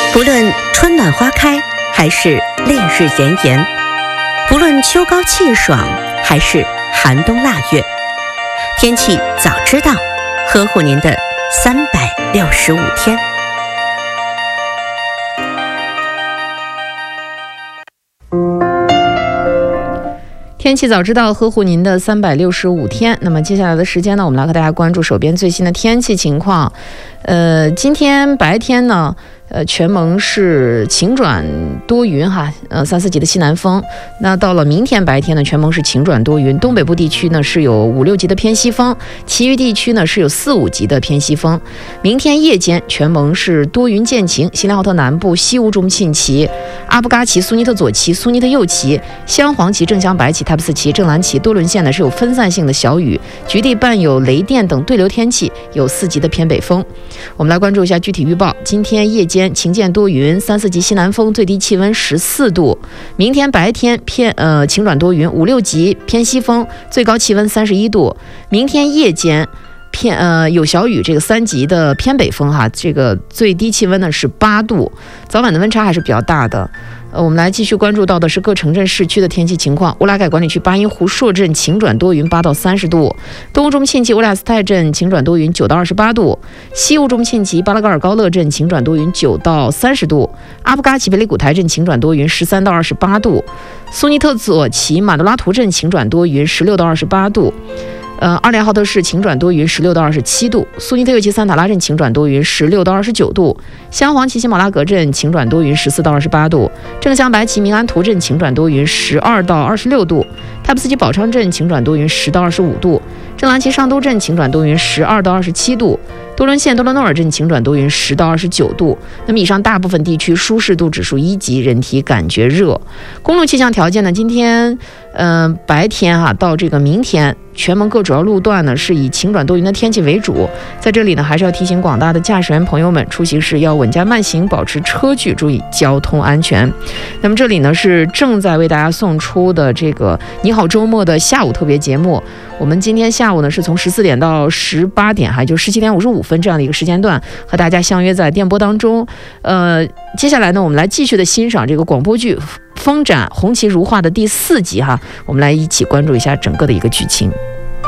不论春暖花开还是烈日炎炎，不论秋高气爽还是寒冬腊月，天气早知道，呵护您的365天。 天气早知道，呵护您的365天。那么接下来的时间呢，我们来和大家关注手边最新的天气情况。今天白天呢，全蒙是晴转多云哈，3、4级的西南风。那到了明天白天呢，全蒙是晴转多云，东北部地区呢是有5、6级的偏西风，其余地区呢是有4、5级的偏西风。明天夜间全蒙是多云见晴，锡林浩特南部、西乌中沁旗、阿布嘎旗、苏尼特左旗、苏尼特右旗、镶黄旗、正镶白旗、塔布斯旗、正蓝旗、多伦县呢是有分散性的小雨，局地伴有雷电等对流天气，有4级的偏北风。我们来关注一下具体预报。今天夜间晴间多云，3、4级西南风，最低气温14度。明天白天晴转多云，5、6级偏西风，最高气温31度。明天夜间有小雨，这个3级的偏北风哈，这个最低气温呢是8度，早晚的温差还是比较大的。我们来继续关注到的是各城镇市区的天气情况。乌拉盖管理区巴音湖朔镇晴转多云，8到30度；东乌中沁旗乌拉斯泰镇晴转多云，9到28度；西乌中沁旗巴拉嘎尔高乐镇晴转多云，9到30度；阿布嘎旗贝里古台镇晴转多云，13到28度；苏尼特左旗马杜拉图镇晴转多云，16到28度。阿联浩特市晴转多云，16到27度；苏尼特右旗三塔拉镇晴转多云，16到29度；镶黄旗喜马拉格镇晴转多云，14到28度；正镶白旗明安图镇晴转多云，12到26度；泰布斯基宝昌镇晴转多云，10到25度；正蓝旗上都镇晴转多云，12到27度；多伦县多伦诺尔镇晴转多云，10到29度。那么以上大部分地区舒适度指数1级，人体感觉热。公路气象条件呢，今天白天到这个明天，全蒙各主要路段呢是以晴转多云的天气为主。在这里呢，还是要提醒广大的驾驶员朋友们，出行时要稳驾慢行，保持车距，注意交通安全。那么这里呢是正在为大家送出的这个你好周末的下午特别节目。我们今天下午呢是从14点到18点，还就17点55分这样的一个时间段，和大家相约在电波当中。接下来呢，我们来继续的欣赏这个广播剧《风展红旗如画》的第4集哈，我们来一起关注一下整个的一个剧情。